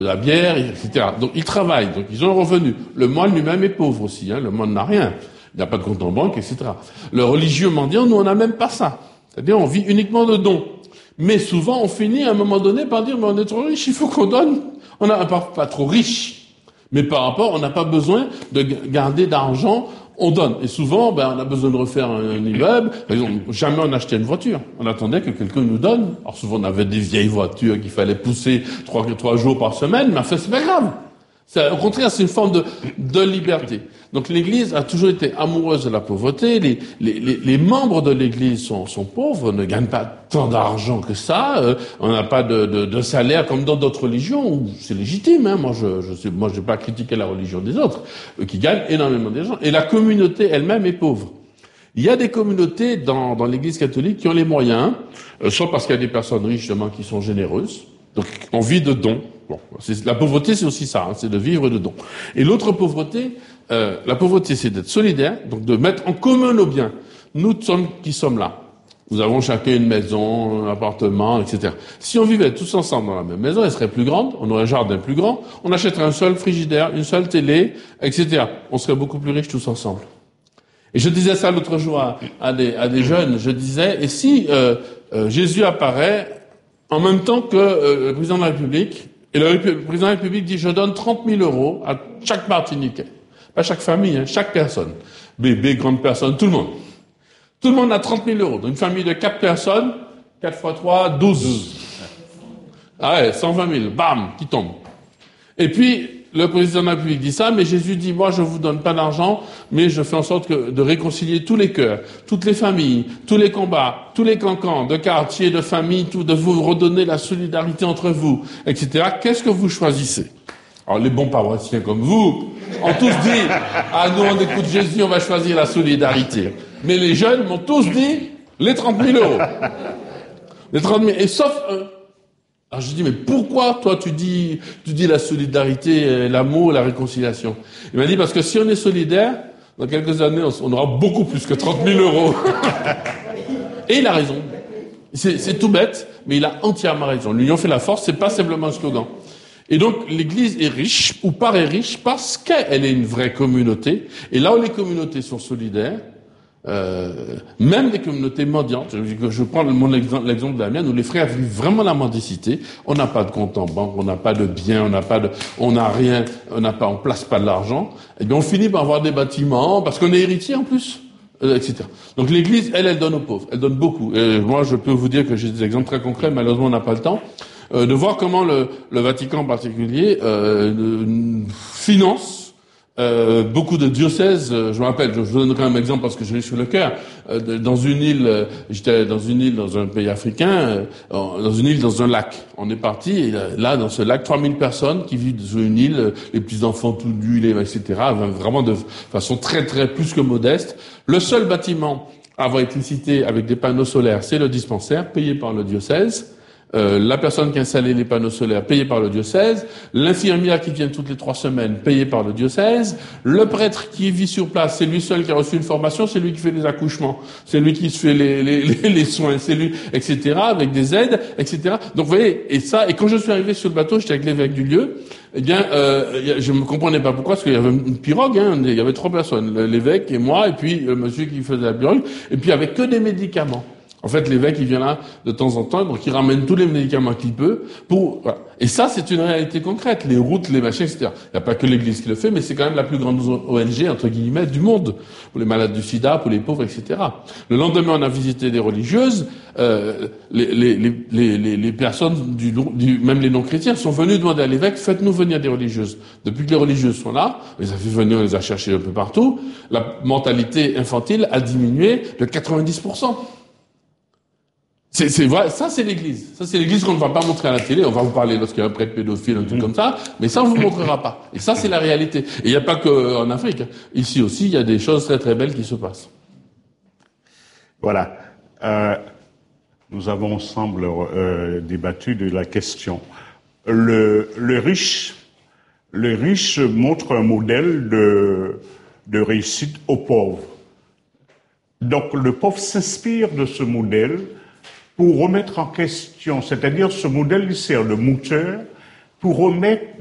de la bière, etc. Donc ils travaillent, donc ils ont un revenu. Le moine lui-même est pauvre aussi, le moine n'a rien. Il n'a pas de compte en banque, etc. Le religieux mendiant, nous on n'a même pas ça. C'est-à-dire on vit uniquement de dons. Mais souvent on finit à un moment donné par dire mais on est trop riche, il faut qu'on donne. On n'a pas trop riche. Mais par rapport, on n'a pas besoin de garder d'argent, on donne. Et souvent, on a besoin de refaire un immeuble. Par exemple, jamais on achetait une voiture. On attendait que quelqu'un nous donne. Alors souvent, on avait des vieilles voitures qu'il fallait pousser 3 jours par semaine, mais enfin, c'est pas grave. Au contraire, c'est une forme de liberté. Donc l'Église a toujours été amoureuse de la pauvreté. Les membres de l'Église sont pauvres, ne gagnent pas tant d'argent que ça. On n'a pas de salaire comme dans d'autres religions où c'est légitime. Moi, je n'ai pas critiqué la religion des autres qui gagnent énormément d'argent. Et la communauté elle-même est pauvre. Il y a des communautés dans l'Église catholique qui ont les moyens, soit parce qu'il y a des personnes riches justement qui sont généreuses, donc on vit de dons. Bon, la pauvreté, c'est aussi ça, c'est de vivre de dons. Et l'autre pauvreté, la pauvreté, c'est d'être solidaire, donc de mettre en commun nos biens. Nous qui sommes là, nous avons chacun une maison, un appartement, etc. Si on vivait tous ensemble dans la même maison, elle serait plus grande, on aurait un jardin plus grand, on achèterait un seul frigidaire, une seule télé, etc. On serait beaucoup plus riches tous ensemble. Et je disais ça l'autre jour à des jeunes, je disais, et si Jésus apparaît en même temps que le président de la République, et le président de la République dit, je donne 30 000 euros à chaque Martiniquais. Pas chaque famille, chaque personne. Bébé, grande personne, tout le monde. Tout le monde a 30 000 euros. Dans une famille de 4 personnes, 4 fois 3, 12. Ah ouais, 120 000, bam, qui tombe. Et puis, le président de la République dit ça, mais Jésus dit, moi, je vous donne pas d'argent, mais je fais en sorte de réconcilier tous les cœurs, toutes les familles, tous les combats, tous les cancans, de quartiers, de familles, de vous redonner la solidarité entre vous, etc. Qu'est-ce que vous choisissez? Alors, les bons paroissiens comme vous ont tous dit, nous, on écoute Jésus, on va choisir la solidarité. Mais les jeunes m'ont tous dit, les 30 000 euros. Les 30 000, et sauf un. Alors je dis, mais pourquoi toi tu dis la solidarité, l'amour, la réconciliation? Il m'a dit, parce que si on est solidaire, dans quelques années, on aura beaucoup plus que 30 000 euros. Et il a raison. C'est tout bête, mais il a entièrement raison. L'union fait la force, c'est pas simplement un slogan. Et donc l'Église est riche, ou paraît riche, parce qu'elle est une vraie communauté. Et là où les communautés sont solidaires, même des communautés mendiantes, je prends l'exemple de la mienne, où les frères vivent vraiment la mendicité, on n'a pas de compte en banque, on n'a pas de biens, on n'a rien, on place pas de l'argent, et bien on finit par avoir des bâtiments, parce qu'on est héritier en plus, etc. Donc l'Église, elle donne aux pauvres, elle donne beaucoup. Et moi, je peux vous dire que j'ai des exemples très concrets, malheureusement on n'a pas le temps, de voir comment le Vatican en particulier finance beaucoup de diocèses, je me rappelle, je vous donnerai un exemple parce que je l'ai sur le cœur. Dans une île, j'étais dans une île dans un pays africain, dans une île dans un lac. On est parti et là dans ce lac, 3000 personnes qui vivent sur une île, les petits enfants tout nus, etc. Vraiment de façon très très plus que modeste. Le seul bâtiment à avoir électricité avec des panneaux solaires, c'est le dispensaire payé par le diocèse. La personne qui a installé les panneaux solaires payée par le diocèse, l'infirmière qui vient toutes les 3 semaines payée par le diocèse, le prêtre qui vit sur place, c'est lui seul qui a reçu une formation, c'est lui qui fait les accouchements, c'est lui qui se fait les soins, c'est lui, etc., avec des aides, etc. Donc vous voyez, et quand je suis arrivé sur le bateau, j'étais avec l'évêque du lieu, eh bien, je me comprenais pas pourquoi, parce qu'il y avait une pirogue, il y avait 3 personnes, l'évêque et moi, et puis le monsieur qui faisait la pirogue, et puis avec que des médicaments. En fait, l'évêque, il vient là de temps en temps, donc il ramène tous les médicaments qu'il peut voilà. Et ça, c'est une réalité concrète. Les routes, les machins, etc. Il n'y a pas que l'Église qui le fait, mais c'est quand même la plus grande ONG, entre guillemets, du monde. Pour les malades du sida, pour les pauvres, etc. Le lendemain, on a visité des religieuses, les personnes même les non-chrétiens sont venus demander à l'évêque, faites-nous venir des religieuses. Depuis que les religieuses sont là, on les a fait venir, on les a cherchés un peu partout, la mortalité infantile a diminué de 90%. C'est vrai, ça c'est l'Église. Ça c'est l'Église qu'on ne va pas montrer à la télé. On va vous parler lorsqu'il y a un prêtre pédophile, un truc comme ça, mais ça on vous montrera pas. Et ça c'est la réalité. Et il n'y a pas que en Afrique. Ici aussi, il y a des choses très très belles qui se passent. Voilà. Nous avons ensemble débattu de la question. Le riche montre un modèle de réussite aux pauvres. Donc le pauvre s'inspire de ce modèle pour remettre en question, c'est-à-dire ce modèle il sert de moteur pour remettre